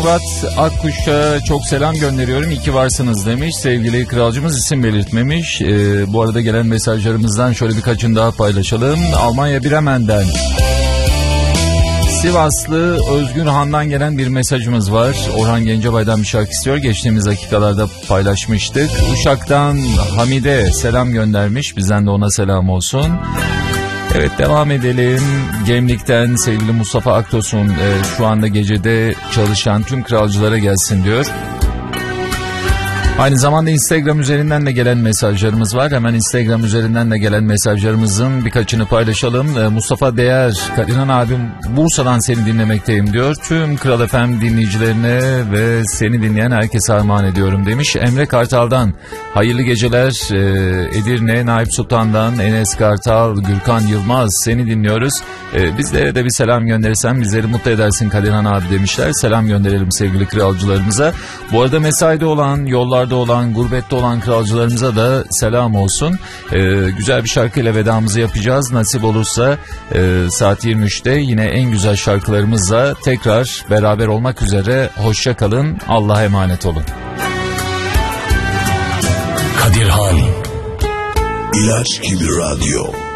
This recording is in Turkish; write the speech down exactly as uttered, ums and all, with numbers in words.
Murat Akkuş'a çok selam gönderiyorum. İyi ki varsınız demiş. Sevgili kralcımız isim belirtmemiş. Ee, bu arada gelen mesajlarımızdan şöyle birkaçını daha paylaşalım. Almanya Bremen'den Sivaslı Özgür Han'dan gelen bir mesajımız var. Orhan Gencebay'dan bir şarkı istiyor. Geçtiğimiz dakikalarda paylaşmıştık. Uşak'tan Hamide selam göndermiş. Bizden de ona selam olsun. Evet, devam edelim. Gemlik'ten sevgili Mustafa Aktos'un e, şu anda gecede çalışan tüm kralcılara gelsin diyor. Aynı zamanda Instagram üzerinden de gelen mesajlarımız var. Hemen Instagram üzerinden de gelen mesajlarımızın birkaçını paylaşalım. Ee, Mustafa Değer, Kadiran abim Bursa'dan seni dinlemekteyim diyor. Tüm Kral F M dinleyicilerine ve seni dinleyen herkese armağan ediyorum demiş. Emre Kartal'dan hayırlı geceler. Ee, Edirne, Naip Sultan'dan Enes Kartal, Gürkan Yılmaz seni dinliyoruz. Ee, bizlere de bir selam gönderirsen bizleri mutlu edersin Kadiran abi demişler. Selam gönderelim sevgili kralcılarımıza. Bu arada mesaide olan, yollarda olan, gurbette olan kralcılarımıza da selam olsun. Ee, güzel bir şarkıyla vedamızı yapacağız. Nasip olursa e, saat yirmi üçte yine en güzel şarkılarımızla tekrar beraber olmak üzere. Hoşça kalın. Allah'a emanet olun. Kadirhan İlaç gibi radyo.